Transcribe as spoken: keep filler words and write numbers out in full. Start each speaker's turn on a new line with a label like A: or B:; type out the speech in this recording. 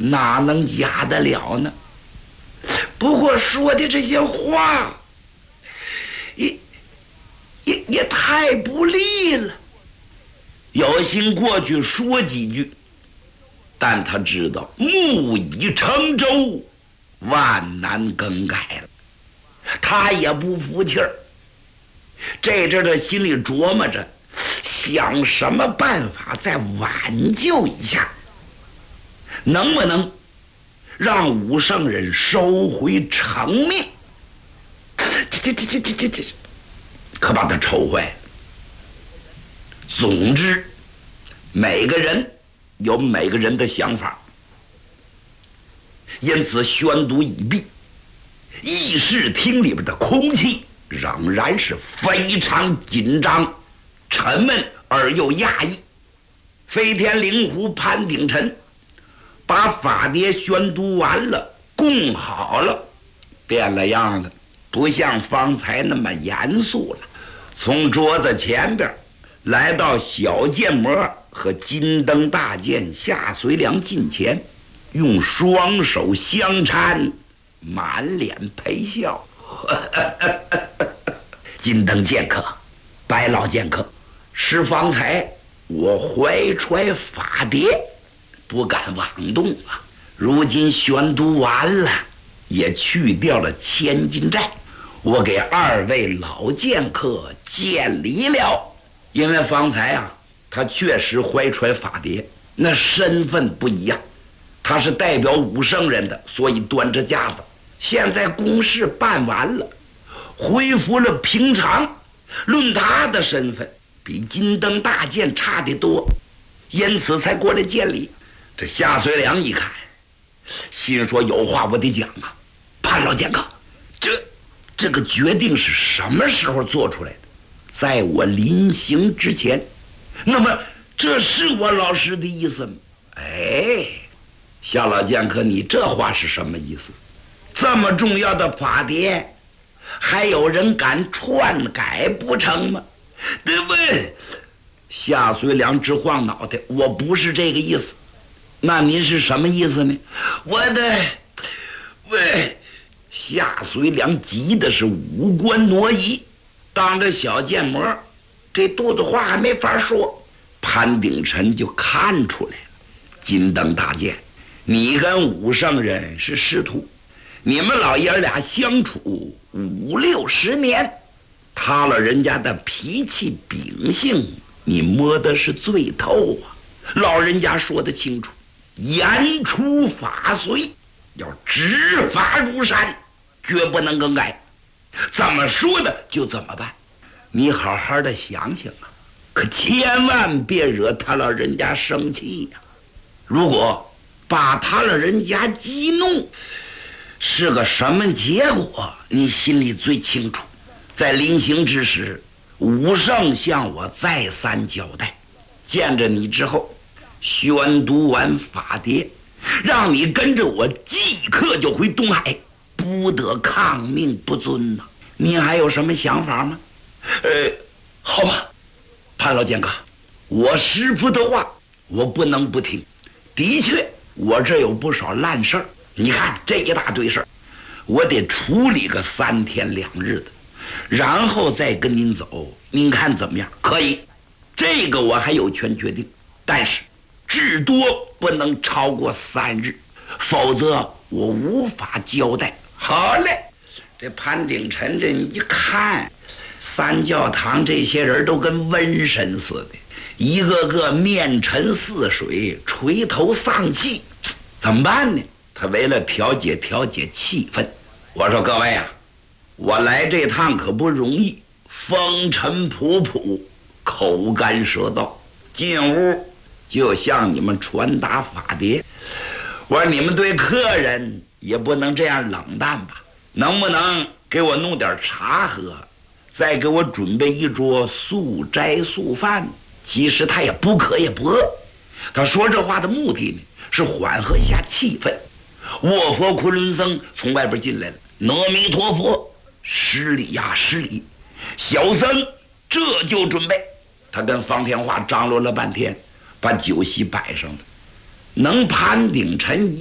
A: 哪能假得了呢？不过说的这些话也也也太不利了，有心过去说几句，但他知道木已成舟，万难更改了，他也不服气儿。这阵他心里琢磨着，想什么办法再挽救一下，能不能让武圣人收回成命？这这这这这这这，可把他愁坏了。总之，每个人有每个人的想法，因此宣读已毕，议事厅里边的空气仍然是非常紧张、沉闷而又压抑。飞天灵狐潘鼎臣把法牒宣读完了，供好了，变了样子，不像方才那么严肃了。从桌子前边来到小剑魔和金灯大剑夏随良近前，用双手相搀，满脸陪笑。金灯剑客，白老剑客，是方才我怀揣法牒，不敢妄动啊。如今宣读完了，也去掉了千金债，我给二位老剑客见礼了。因为方才啊，他确实怀揣法牒，那身份不一样，他是代表武圣人的，所以端着架子。现在公事办完了，恢复了平常，论他的身份比金灯大剑差得多，因此才过来见礼。这夏随良一看，心说有话我得讲啊，潘老剑客，这这个决定是什么时候做出来的？在我临行之前。那么这是我老师的意思吗？哎，夏老剑客，你这话是什么意思？这么重要的法牒，还有人敢篡改不成吗？对不对？夏随良直晃脑袋，我不是这个意思。那您是什么意思呢？我的喂，夏随良急的是五官挪移，当着小剑魔，这肚子话还没法说。潘鼎臣就看出来了，金灯大剑，你跟武圣人是师徒，你们老爷俩相处五六十年，他了人家的脾气秉性，你摸的是最透啊。老人家说得清楚，言出法随，要执法如山，绝不能更改。怎么说的就怎么办，你好好的想想啊，可千万别惹他老人家生气呀、啊。如果把他老人家激怒，是个什么结果，你心里最清楚。在临行之时，武圣向我再三交代，见着你之后，宣读完法牒，让你跟着我即刻就回东海，不得抗命不遵呐、啊。你还有什么想法吗？呃，好吧，潘老剑客，我师父的话我不能不听。的确，我这有不少烂事儿，你看这一大堆事儿，我得处理个三天两日的，然后再跟您走，您看怎么样？可以，这个我还有权决定，但是至多不能超过三日，否则我无法交代。好嘞，这潘鼎臣这一看，三教堂这些人都跟瘟神似的，一个个面沉似水，垂头丧气，怎么办呢？他为了调节调节气氛，我说各位啊，我来这趟可不容易，风尘仆仆，口干舌燥，进屋就向你们传达法牒。我说你们对客人也不能这样冷淡吧，能不能给我弄点茶喝，再给我准备一桌素斋素饭？其实他也不渴也不饿，他说这话的目的呢，是缓和一下气氛。卧佛昆仑僧从外边进来了，阿弥陀佛，施礼呀施礼，小僧这就准备。他跟方天化张罗了半天，把酒席摆上了。能潘鼎臣